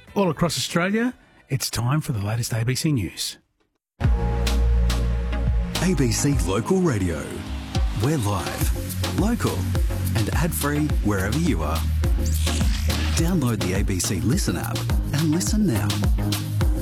All across Australia, it's time for the latest ABC News. ABC Local Radio. We're live, local and ad-free wherever you are. Download the ABC Listen app and listen now.